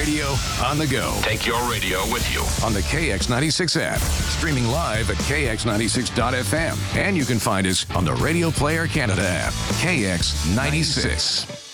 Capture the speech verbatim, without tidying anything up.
radio on the go. Take your radio with you on the K X ninety-six app. Streaming live at K X ninety-six dot F M. And you can find us on the Radio Player Canada app. K X ninety-six.